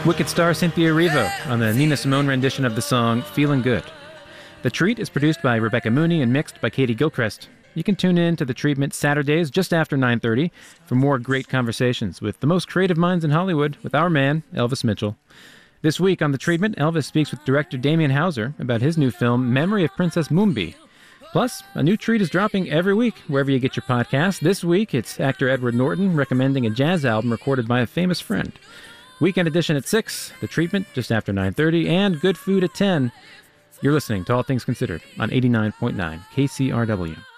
Wicked star Cynthia Erivo on the Nina Simone rendition of the song Feeling Good. The Treat is produced by Rebecca Mooney and mixed by Katie Gilchrist. You can tune in to The Treatment Saturdays just after 9:30 for more great conversations with the most creative minds in Hollywood with our man, Elvis Mitchell. This week on The Treatment, Elvis speaks with director Damien Hauser about his new film, Memory of Princess Moonbee. Plus, a new treat is dropping every week wherever you get your podcasts. This week, it's actor Edward Norton recommending a jazz album recorded by a famous friend. Weekend edition at 6, The Treatment just after 9:30, and Good Food at 10. You're listening to All Things Considered on 89.9 KCRW.